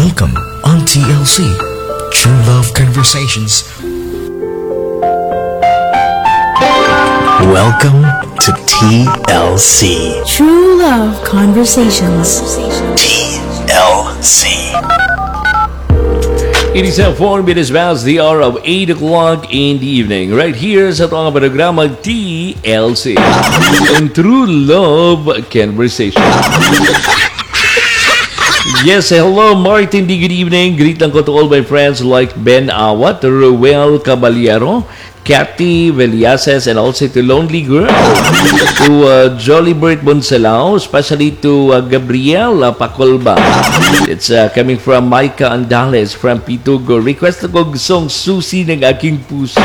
Welcome on TLC, True Love Conversations. Welcome to TLC, True Love Conversations. TLC. It is 4 minutes past the hour of 8 o'clock in the evening. Right here sa itong programa TLC, on True Love Conversation. Yes, hello Martin, good evening. Greet lang ko to all my friends like Ben Awat, Ruel Caballero, Cathy Veliases, and also to Lonely Girl, to Jollibert Bonsalao, especially to Gabriel Pacolba. It's coming from Micah Andales from Pitugo. Request ko gustong susi ng aking puso.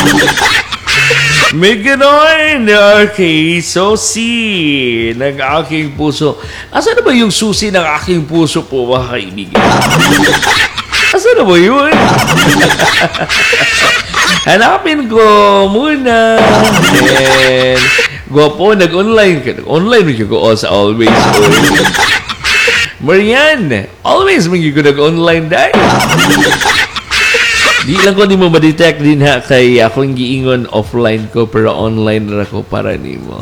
May ganon! Okay, susi ng aking puso. Asa na ba yung susi ng aking puso po, mga kaibigan? Asa na ba yun? Hanapin ko muna. And gwapo, nag-online ka. Nag-online ko as always. Marian, always magiging ko nag-online dahil. Di lang ko di mo ma-detect din ha kay akong giingon offline ko pero online na ko para ni mo.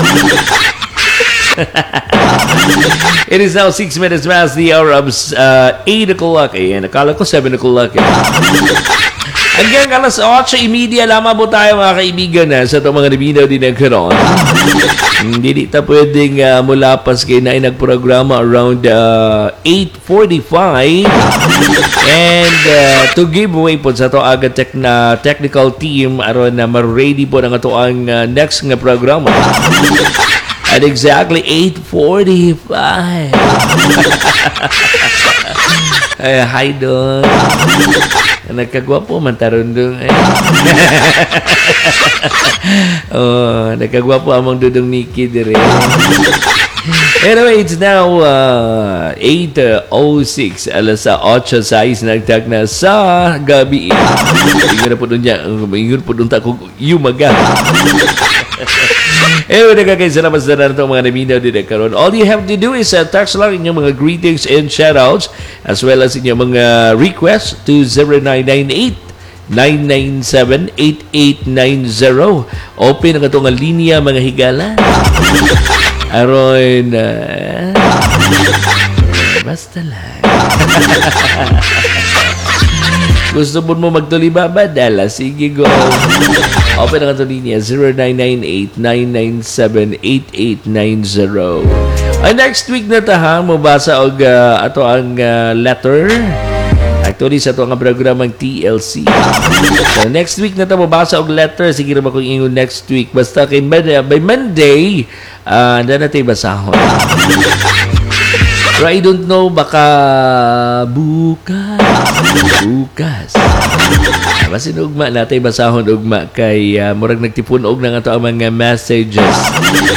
It is now 6 minutes past the hour of 8 o'clock. Ayan, nakala ko 7 o'clock. Hanggang alas 8:30 lamang po tayo mga kaibigan sa itong mga nabinaw din nagkaroon. Hindi ta pwedeng mulapas kayo na nagprograma around 8:45. And to give way po sa ito agad technical team aron na ma-ready po ng ito ang next nga programa. At exactly 8:45. Ay, hi doon. Nagkagwapo man taron doon. Oh, nagkagwapo among dudong Nikki dire. Anyway, it's now 8:06. Alas 8:06 nagtag na sa gabi. Ingon na po doon niya. Ingon po doon ta kung yumaga. Anyway, nagkakaisalamat na ito mga naminaw din karon. All you have to do is text lang inyong mga greetings and shoutouts as well as inyong mga requests to 0998-997-8890. Open ang itong linya mga higala. Aron, basta lang. Gusto mo magtulibaba? Dala, sige go. Open ang itong linya 0998-997-8890. Next week na tahan, mabasa og ato ang letter. Actually, sa ito ang programang TLC. So, next week na ito, mabasa og letter. Sige naman kung ingon next week. Basta kay by Monday, na natin basahon. Pero I don't know, baka bukas. Basin ugma natin basahon ugma kay murag nagtipunog na nga ito ang mga messages.